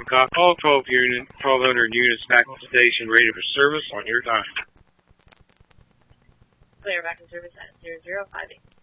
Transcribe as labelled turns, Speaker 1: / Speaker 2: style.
Speaker 1: All 1,200 units back to station, ready for service on your time.
Speaker 2: Clear back in service at 0058.